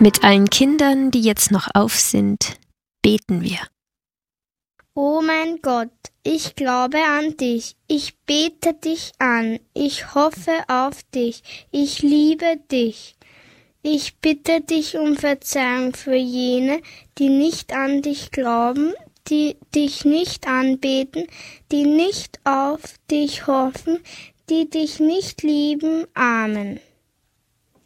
Mit allen Kindern, die jetzt noch auf sind, beten wir. O mein Gott, ich glaube an dich, ich bete dich an, ich hoffe auf dich, ich liebe dich. Ich bitte dich um Verzeihung für jene, die nicht an dich glauben, die dich nicht anbeten, die nicht auf dich hoffen, die dich nicht lieben. Amen.